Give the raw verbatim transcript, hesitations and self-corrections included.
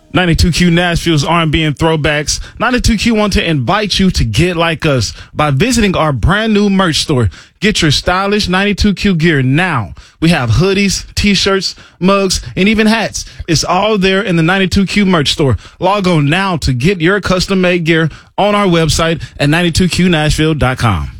ninety-two Q Nashville's R and B and throwbacks. ninety-two Q want to invite you to get like us by visiting our brand new merch store. Get your stylish ninety-two Q gear now. We have hoodies, t-shirts, mugs, and even hats. It's all there in the ninety-two Q merch store. Log on now to get your custom-made gear on our website at ninety-two Q Nashville dot com.